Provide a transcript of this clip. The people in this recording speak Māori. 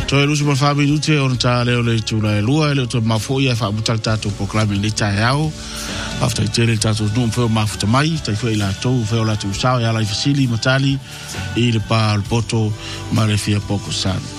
Toi lusi ma fa minute on ta leo le tula lua le to mafoia fa butal tato proclame le ta yao after tele tato no fe mafuta mai tai fe la to fe la tu sa ya la fasili matali il pa il poto ma le fia poco san